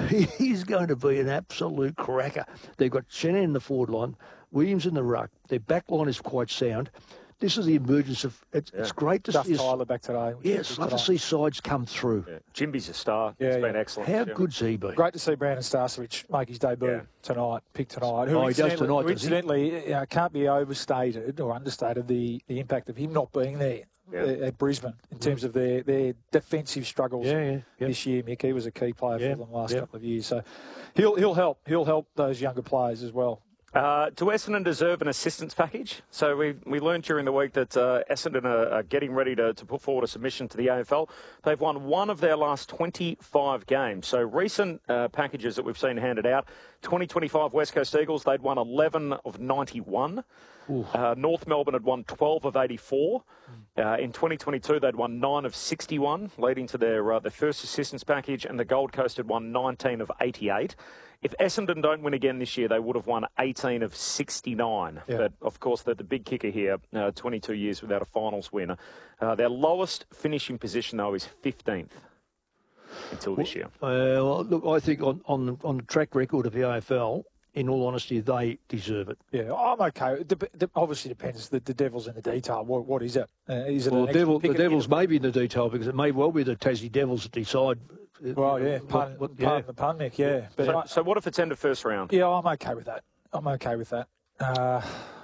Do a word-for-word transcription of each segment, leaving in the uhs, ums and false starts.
he's going to be an absolute cracker. They've got Shannon in the forward line, Williams in the ruck. Their back line is quite sound. This is the emergence of. It's, yeah. it's great to Duff see. Tyler back today. Yes, love to see sides come through. Yeah. Jimby's a star. Yeah, He's yeah. been excellent. How good's he been? Great to see Brandon Starcevic make his debut Yeah. tonight, picked tonight. Who Oh, he does tonight, who does he? incidentally, you know, can't be overstated or understated the, the impact of him not being there Yeah. uh, at Brisbane in terms of their, their defensive struggles Yeah, yeah, yeah. this year. Mick, he was a key player Yeah, for them the last yeah. couple of years. So he'll he'll help. He'll help those younger players as well. Uh, do Essendon deserve an assistance package? So we we learned during the week that uh, Essendon are, are getting ready to, to put forward a submission to the A F L. They've won one of their last twenty-five games. So recent uh, packages that we've seen handed out, twenty twenty-five West Coast Eagles, they'd won eleven of ninety-one. Uh, North Melbourne had won twelve of eighty-four. Uh, in twenty twenty-two, they'd won nine of sixty-one, leading to their uh, their first assistance package, and the Gold Coast had won nineteen of eighty-eight. If Essendon don't win again this year, they would have won eighteen of sixty-nine. Yeah. But, of course, the, the big kicker here, uh, twenty-two years without a finals winner. Uh, their lowest finishing position, though, is fifteenth until this year. Uh, well, look, I think on, on, on the track record of the A F L, in all honesty, they deserve it. Yeah, I'm okay. It dep- dep- obviously depends. The, the devil's in the detail. What, what is it? Uh, is it Well, an the, extra devil, pick the and- Devils may be in the detail because it may well be the Tassie Devils that decide. Well, yeah, pun, what- what- pardon yeah. the pun, Nick, yeah. But So, I- so what if it's end of first round? Yeah, I'm okay with that. I'm okay with that. Uh,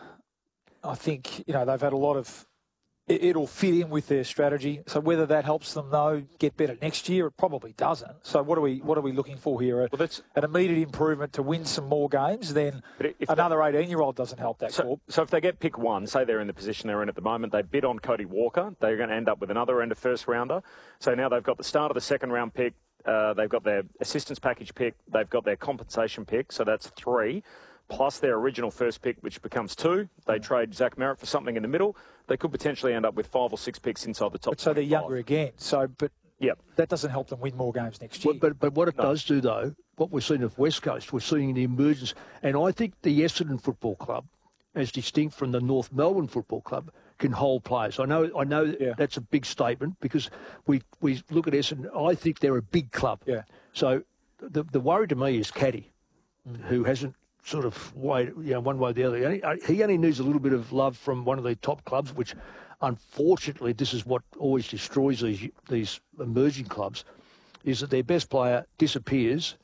I think, you know, they've had a lot of... It, it'll fit in with their strategy. So whether that helps them, though, get better next year, it probably doesn't. So what are we what are we looking for here? Well, that's, An immediate improvement to win some more games, then But if another eighteen-year-old doesn't help that So, corp. so if they get pick one, say they're in the position they're in at the moment, they bid on Cody Walker, they're going to end up with another end of first rounder. So now they've got the start of the second round pick, uh, they've got their assistance package pick, they've got their compensation pick, so that's three, plus their original first pick, which becomes two. They trade Zach Merritt for something in the middle. They could potentially end up with five or six picks inside the top. But so they're twenty-five. younger again. So, but Yep. that doesn't help them win more games next year. But, but, but what it does do, though, what we're seeing of West Coast, we're seeing the emergence. And I think the Essendon Football Club, as distinct from the North Melbourne Football Club, can hold players. I know I know Yeah. that's a big statement because we, we look at Essendon, I think they're a big club. Yeah. So the the worry to me is Caddy, mm. who hasn't sort of weighed, you know, one way or the other. He only, he only needs a little bit of love from one of the top clubs, which unfortunately this is what always destroys these these emerging clubs, is that their best player disappears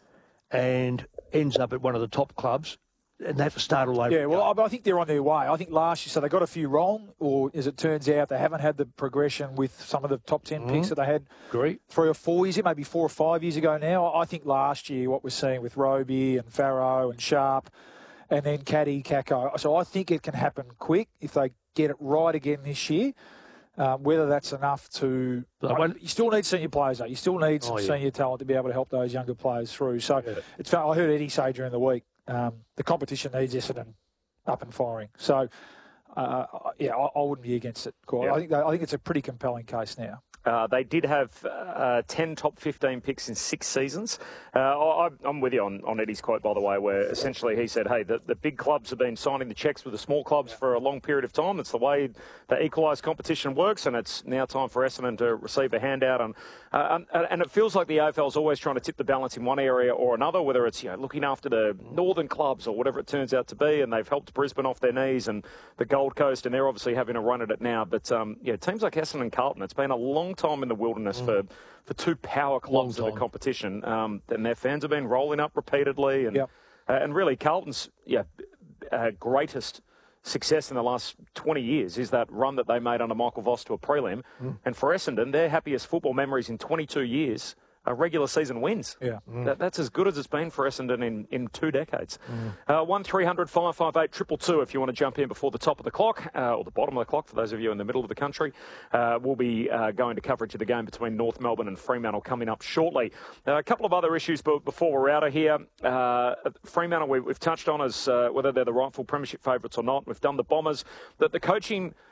and ends up at one of the top clubs and they have to start all over. Yeah, well, I I think they're on their way. I think last year, so they got a few wrong, or as it turns out, they haven't had the progression with some of the top ten picks that they had Great. three or four years ago, maybe four or five years ago now. I think last year, what we're seeing with Roby and Farrow and Sharp, and then Caddy, Kako. So I think it can happen quick if they get it right again this year. Uh, whether that's enough to... But I won't- you still need senior players, though. You still need some Oh, yeah. senior talent to be able to help those younger players through. So it's. I heard Eddie say during the week, um, the competition needs Essendon up and firing. So, uh, yeah, I, I wouldn't be against it. Cor. Yeah. I think that, I think it's a pretty compelling case now. Uh, they did have uh, ten top fifteen picks in six seasons. Uh, I, I'm with you on, on Eddie's quote, by the way, where essentially he said, hey, the, the big clubs have been signing the checks with the small clubs for a long period of time. That's the way the equalised competition works, and it's now time for Essendon to receive a handout. And, uh, and, and it feels like the A F L is always trying to tip the balance in one area or another, whether it's, you know, looking after the northern clubs or whatever it turns out to be, and they've helped Brisbane off their knees and the Gold Coast, and they're obviously having a run at it now. But, um, yeah, teams like Essendon and Carlton, it's been a long time in the wilderness mm. for, for two power clubs of the competition. Um, and their fans have been rolling up repeatedly. And, yep. uh, and really, Carlton's yeah, uh, greatest success in the last twenty years is that run that they made under Michael Voss to a prelim. Mm. And for Essendon, their happiest football memories in twenty-two years are regular season wins. Yeah. Mm. That, that's as good as it's been for Essendon in, in two decades. Mm. Uh, one three hundred five five eight two two two if you want to jump in before the top of the clock, uh, or the bottom of the clock for those of you in the middle of the country. Uh, we'll be uh, going to coverage of the game between North Melbourne and Fremantle coming up shortly. Uh, a couple of other issues but before we're out of here. Uh, Fremantle, we, we've touched on as uh, whether they're the rightful premiership favourites or not. We've done the Bombers. That the coaching